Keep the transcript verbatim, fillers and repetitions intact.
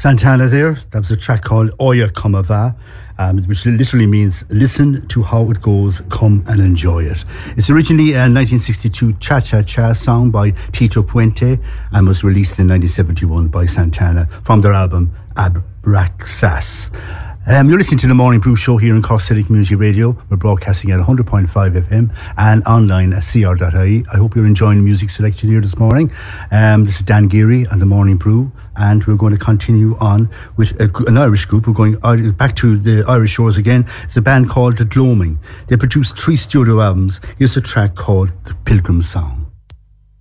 Santana there. That was a track called Oya Como Va, um, which literally means listen to how it goes, come and enjoy it. It's originally a nineteen sixty-two cha-cha-cha song by Tito Puente and was released in nineteen seventy-one by Santana from their album Abraxas. Um, you're listening to the Morning Brew Show here in Cork City Community Radio. We're broadcasting at one hundred point five F M and online at c r dot I E. I hope you're enjoying the music selection here this morning. Um, this is Dan Geary and the Morning Brew, and we're going to continue on with a, an Irish group. We're going back to the Irish shores again. It's a band called The Gloaming. They produced three studio albums. Here's a track called The Pilgrim Song.